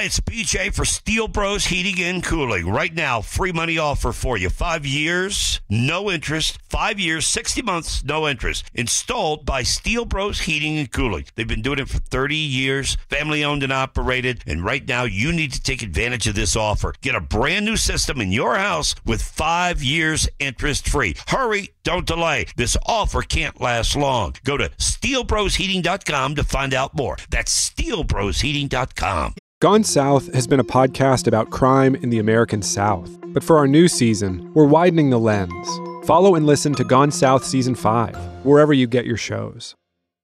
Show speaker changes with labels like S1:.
S1: Hi, it's BJ for Steel Bros Heating and Cooling. Right now, free money offer for you. 5 years, no interest. 5 years, 60 months, no interest. Installed by Steel Bros Heating and Cooling. They've been doing it for 30 years, family owned and operated. And right now, you need to take advantage of this offer. Get a brand new system in your house with 5 years interest free. Hurry, don't delay. This offer can't last long. Go to steelbrosheating.com to find out more. That's steelbrosheating.com.
S2: Gone South has been a podcast about crime in the American South. But for our new season, we're widening the lens. Follow and listen to Gone South Season 5, wherever you get your shows.